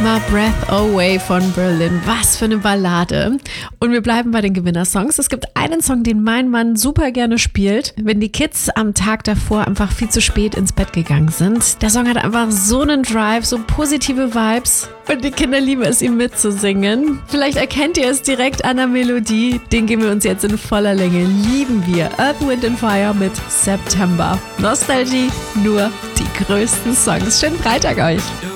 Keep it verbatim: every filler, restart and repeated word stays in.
My Breath Away von Berlin. Was für eine Ballade. Und wir bleiben bei den Gewinnersongs. Es gibt einen Song, den mein Mann super gerne spielt, wenn die Kids am Tag davor einfach viel zu spät ins Bett gegangen sind. Der Song hat einfach so einen Drive, so positive Vibes. Und die Kinder lieben es, ihm mitzusingen. Vielleicht erkennt ihr es direkt an der Melodie. Den geben wir uns jetzt in voller Länge. Lieben wir. Earth, Wind and Fire mit September. Nostalgie, nur die größten Songs. Schönen Freitag euch.